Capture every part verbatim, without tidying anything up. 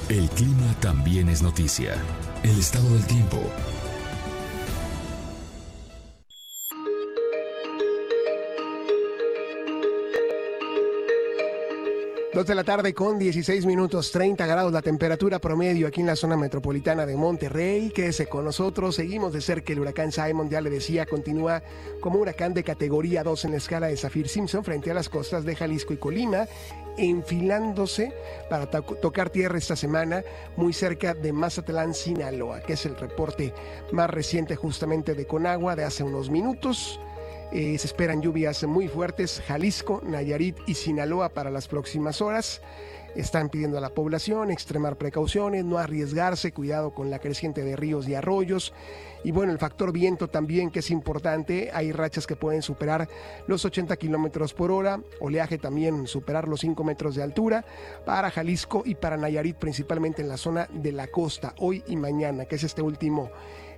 El clima también es noticia. El estado del tiempo. Dos de la tarde con dieciséis minutos, treinta grados la temperatura promedio aquí en la zona metropolitana de Monterrey. Quédese con nosotros, seguimos de cerca. El huracán Simon, ya le decía, continúa como huracán de categoría dos en la escala de Saffir-Simpson frente a las costas de Jalisco y Colima, enfilándose para to- tocar tierra esta semana muy cerca de Mazatlán, Sinaloa, que es el reporte más reciente justamente de Conagua de hace unos minutos. Eh, se esperan lluvias muy fuertes, Jalisco, Nayarit y Sinaloa para las próximas horas. Están pidiendo a la población extremar precauciones, no arriesgarse, cuidado con la creciente de ríos y arroyos. Y bueno, el factor viento también, que es importante. Hay rachas que pueden superar los ochenta kilómetros por hora, oleaje también superar los cinco metros de altura para Jalisco y para Nayarit, principalmente en la zona de la costa, hoy y mañana, que es este último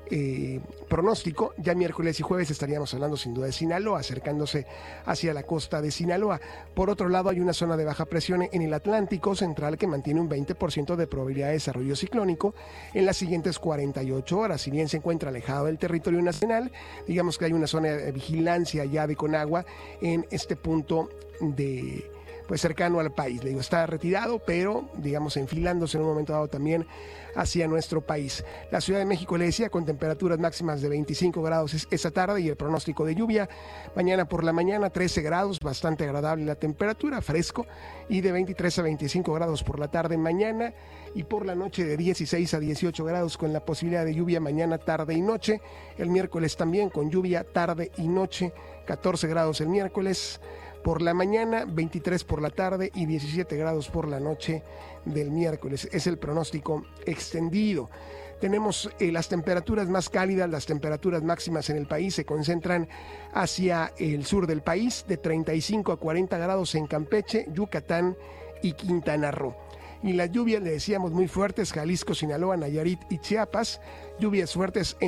Eh, pronóstico. Ya miércoles y jueves estaríamos hablando sin duda de Sinaloa, acercándose hacia la costa de Sinaloa. Por otro lado, hay una zona de baja presión en el Atlántico Central que mantiene un veinte por ciento de probabilidad de desarrollo ciclónico en las siguientes cuarenta y ocho horas. Si bien se encuentra alejado del territorio nacional, digamos que hay una zona de vigilancia ya de Conagua en este punto de... pues cercano al país. Le digo, está retirado, pero digamos enfilándose en un momento dado también hacia nuestro país. La Ciudad de México, le decía, con temperaturas máximas de veinticinco grados esta tarde y el pronóstico de lluvia. Mañana por la mañana trece grados, bastante agradable la temperatura, fresco, y de veintitrés a veinticinco grados por la tarde mañana, y por la noche de dieciséis a dieciocho grados con la posibilidad de lluvia mañana, tarde y noche. El miércoles también con lluvia tarde y noche, catorce grados el miércoles por la mañana, veintitrés por la tarde y diecisiete grados por la noche del miércoles. Es el pronóstico extendido. Tenemos eh, las temperaturas más cálidas, las temperaturas máximas en el país se concentran hacia el sur del país, de treinta y cinco a cuarenta grados en Campeche, Yucatán y Quintana Roo. Y las lluvias, le decíamos, muy fuertes, Jalisco, Sinaloa, Nayarit y Chiapas. Lluvias fuertes en